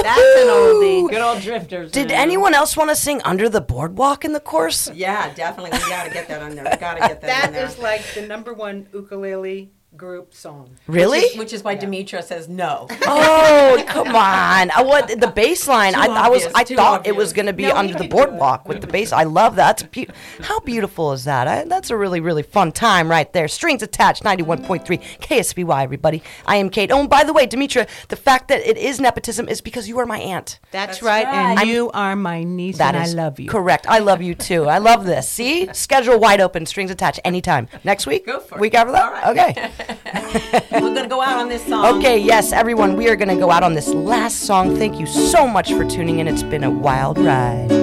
That's an oldie. Good old Drifters. Did anyone else want to sing Under the Boardwalk in the chorus? Yeah, definitely. We got to get that on there. We got to get that in there. That is like the #1 ukulele group song. Really? Which is why Demetra says no. Oh, come on. What the bass line? I Too thought it was obvious. going to be No, we Under the can do it. Boardwalk with the bass. I love that. How beautiful is that? That's a really, really fun time right there. Strings Attached, 91.3 KSBY, everybody. I am Kate. Oh, and by the way, Demetra, the fact that it is nepotism is because you are my aunt. That's right. And you are my niece, That and is I love you. correct. I love you too. I love this. See? Schedule wide open. Strings Attached anytime. Next week? Go for it. Week after that? All right. Okay. We're going to go out on this song. Okay, yes, everyone, we are going to go out on this last song. Thank you so much for tuning in. It's been a wild ride.